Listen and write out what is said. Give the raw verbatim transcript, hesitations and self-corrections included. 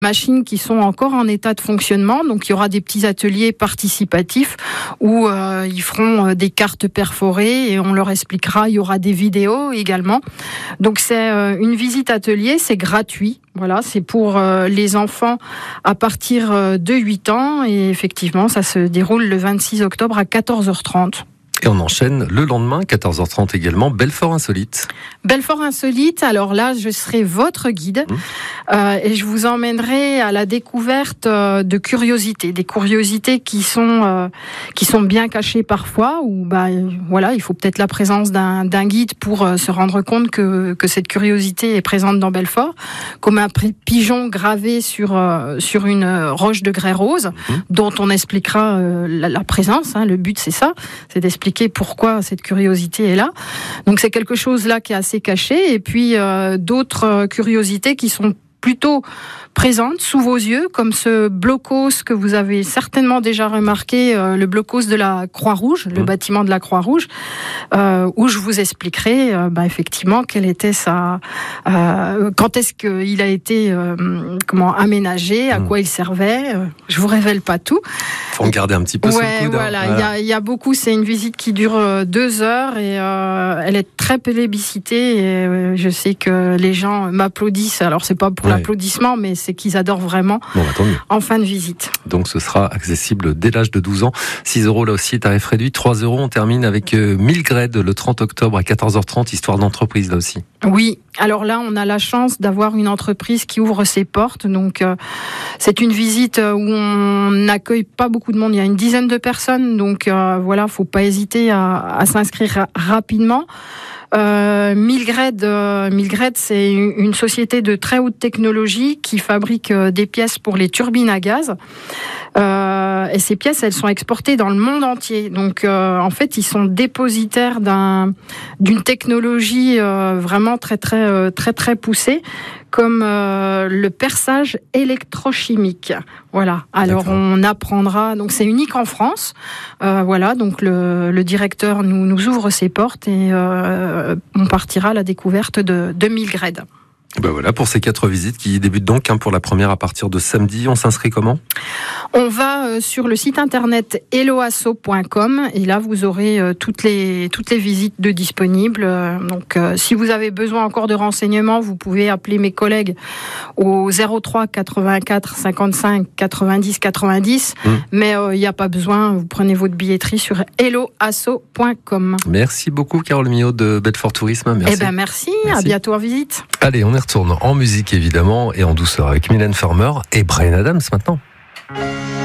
machines qui sont encore en état de fonctionnement. Donc, il y aura des petits ateliers participatifs où euh, ils feront euh, des cartes perforées et on leur expliquera. Il y aura des vidéos également. Donc, c'est euh, une visite atelier, c'est gratuit. Voilà, c'est pour euh, les enfants à partir euh, de huit ans et effectivement, ça se déroule le vingt-six octobre à quatorze heures trente. Et on enchaîne le lendemain, quatorze heures trente également, Belfort Insolite. Belfort Insolite, alors là, je serai votre guide mmh. euh, et je vous emmènerai à la découverte euh, de curiosités, des curiosités qui sont euh, qui sont bien cachées parfois, ou bah voilà, il faut peut-être la présence d'un, d'un guide pour euh, se rendre compte que que cette curiosité est présente dans Belfort, comme un pigeon gravé sur euh, sur une roche de grès rose, mmh. dont on expliquera euh, la, la présence. Hein, le but, c'est ça, c'est d'expliquer pourquoi cette curiosité est là. Donc c'est quelque chose là qui est assez caché, et puis euh, d'autres euh, curiosités qui sont plutôt présentes sous vos yeux, comme ce blocos que vous avez certainement déjà remarqué, euh, le blocos de la Croix-Rouge, mmh. le bâtiment de la Croix-Rouge, euh, où je vous expliquerai euh, bah, effectivement quelle était sa, euh, quand est-ce qu'il a été euh, comment aménagé, à mmh. quoi il servait. Euh, je vous révèle pas tout. Faut en garder un petit peu ouais, sous le coude. Voilà, hein. il voilà. y, y a beaucoup. C'est une visite qui dure euh, deux heures et euh, elle est très plébiscitée. Et euh, je sais que les gens m'applaudissent. Alors c'est pas pour ouais. l'applaudissement, mais c'est qu'ils adorent vraiment bon, bah, tant mieux. En fin de visite. Donc ce sera accessible dès l'âge de douze ans. six euros là aussi, tarif réduit. trois euros, on termine avec euh, Milgred le trente octobre à quatorze heures trente, histoire d'entreprise là aussi. Oui, alors là on a la chance d'avoir une entreprise qui ouvre ses portes. Donc euh, c'est une visite où on n'accueille pas beaucoup de monde. Il y a une dizaine de personnes. Donc euh, voilà, faut pas hésiter à, à s'inscrire ra- rapidement. Euh, Milgred, euh, Milgred, c'est une, une société de très haute technologie qui fabrique euh, des pièces pour les turbines à gaz. Euh, et ces pièces, elles sont exportées dans le monde entier. Donc, euh, en fait, ils sont dépositaires d'un, d'une technologie euh, vraiment très, très, euh, très, très poussée, comme euh, le perçage électrochimique. Voilà. Alors, D'accord. on apprendra. Donc, c'est unique en France. Euh, voilà. Donc, le, le directeur nous, nous ouvre ses portes et euh, on partira à la découverte de, de Milgred. Ben voilà, pour ces quatre visites qui débutent donc hein, pour la première à partir de samedi. On s'inscrit comment ? On va euh, sur le site internet helloasso point com et là vous aurez euh, toutes les toutes les visites de disponibles. Euh, donc euh, si vous avez besoin encore de renseignements, vous pouvez appeler mes collègues au zéro trois quatre-vingt-quatre cinquante-cinq quatre-vingt-dix quatre-vingt-dix. Mmh. Mais il euh, n'y a pas besoin, vous prenez votre billetterie sur helloasso point com. Merci beaucoup Carole Millot de Belfort Tourisme. Merci. Eh ben merci, merci. À bientôt en visite. Allez, on est retourne en musique évidemment et en douceur avec Mylène Farmer et Bryan Adams maintenant.